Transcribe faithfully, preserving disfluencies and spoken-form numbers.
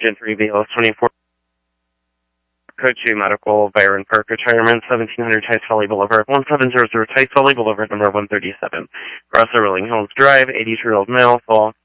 Gentry B L S twenty-four. Code two Medical, Byron Park Retirement, seventeen hundred Tice Valley Boulevard, one seven zero zero Tice Valley Boulevard, number one thirty-seven. Grosso Rolling Hills Drive, eighty-two-year-old male, full.